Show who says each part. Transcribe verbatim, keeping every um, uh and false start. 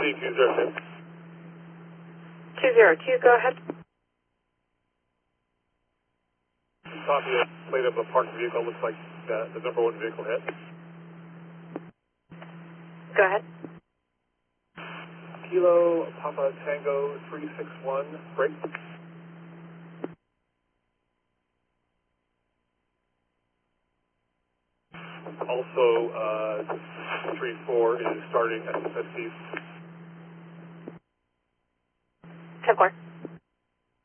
Speaker 1: City two zero two.
Speaker 2: two zero two, go ahead.
Speaker 1: Copy a plate of a parked vehicle. Looks like the, the number one vehicle hit.
Speaker 2: Go ahead.
Speaker 1: Kilo Papa Tango three six one, break. Also, uh, three four is starting at S S C.
Speaker 2: ten four.